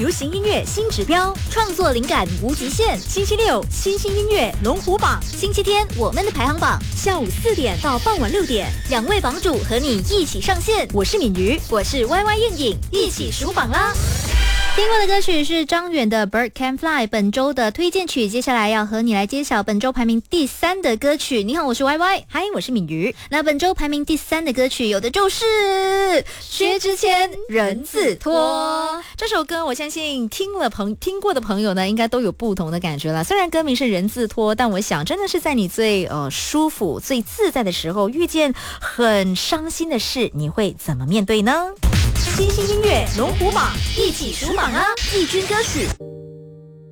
流行音乐新指标，创作灵感无极限。星期六新兴音乐龙虎榜，星期天我们的排行榜，下午4点到傍晚6点，2位榜主和你一起上线。我是敏瑜，我是 YY 燕影，一起数榜啦！听过的歌曲是张远的 Bird Can Fly， 本周的推荐曲。接下来要和你来揭晓本周排名第3的歌曲。你好，我是 YY， 嗨，我是敏瑜。那本周排名第3的歌曲有的就是薛之谦人字拖。这首歌我相信听过的朋友呢，应该都有不同的感觉了。虽然歌名是人字拖，但我想真的是在你最舒服最自在的时候，遇见很伤心的事，你会怎么面对呢？新兴音乐龙虎榜，一起数榜啊！季军歌曲